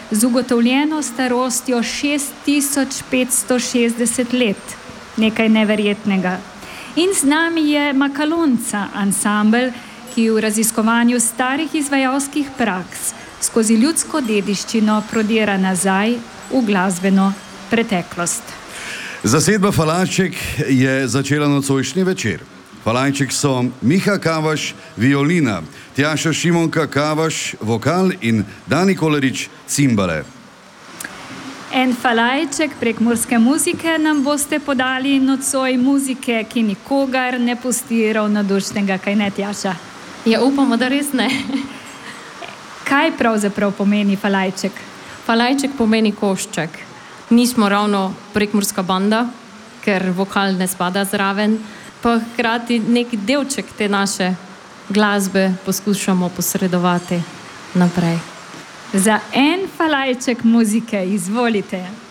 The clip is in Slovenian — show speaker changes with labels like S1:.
S1: z ugotovljeno starostjo 6560 let. Nekaj neverjetnega. In z nami je Makalonca ansambel, ki v raziskovanju starih izvajalskih praks skozi ljudsko dediščino prodira nazaj v glasbeno preteklost.
S2: Zasedba Falajček je začela nocojšnji večer. Falajček so Miha Kavaš, violina, Tjaša Šimonka Kavaš, vokal in Dani Kolerič, cimbale.
S1: En falajček prek murske muzike nam boste podali nocoj muzike, ki nikogar ne pusti ravnodušnega, kaj ne, Tjaša?
S3: Ja, upamo, da res ne.
S1: Kaj pravzaprav pomeni falajček?
S3: Falajček pomeni košček. Nismo ravno prekmurska banda, ker vokal ne spada zraven, pa hkrati neki delček te naše glasbe poskušamo posredovati naprej.
S1: Za en falajček muzike izvolite.